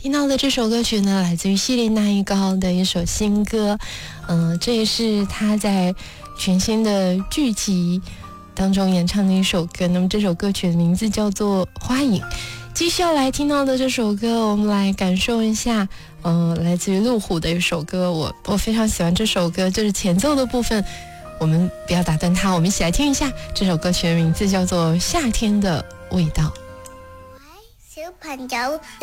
听到的这首歌曲呢，来自于希林娜依高的一首新歌，这也是他在全新的剧集当中演唱的一首歌。那么这首歌曲的名字叫做《花影》。继续要来听到的这首歌，我们来感受一下，来自于路虎的一首歌，我非常喜欢这首歌，就是前奏的部分，我们不要打断它，我们一起来听一下这首歌曲的名字叫做《夏天的味道》。 小朋友，